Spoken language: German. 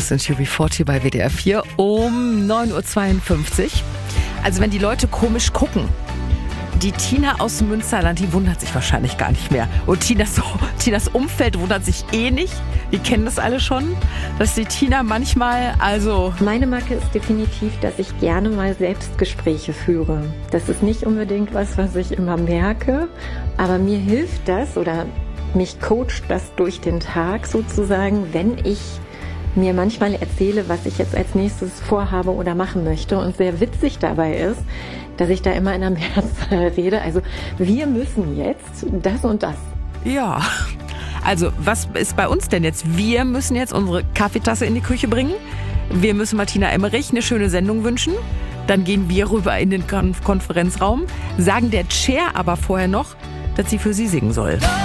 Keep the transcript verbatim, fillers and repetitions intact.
Das sind U B vierzig bei W D R vier um neun Uhr zweiundfünfzig. Also wenn die Leute komisch gucken, die Tina aus dem Münsterland, die wundert sich wahrscheinlich gar nicht mehr. Und Tinas, Tinas Umfeld wundert sich eh nicht. Die kennen das alle schon, dass die Tina manchmal, also... Meine Macke ist definitiv, dass ich gerne mal Selbstgespräche führe. Das ist nicht unbedingt was, was ich immer merke, aber mir hilft das oder mich coacht das durch den Tag sozusagen, wenn ich mir manchmal erzähle, was ich jetzt als nächstes vorhabe oder machen möchte. Und sehr witzig dabei ist, dass ich da immer in der Mehrzahl rede. Also wir müssen jetzt das und das. Ja, also was ist bei uns denn jetzt? Wir müssen jetzt unsere Kaffeetasse in die Küche bringen. Wir müssen Martina Emmerich eine schöne Sendung wünschen. Dann gehen wir rüber in den Konferenzraum, sagen der Chair aber vorher noch, dass sie für sie singen soll.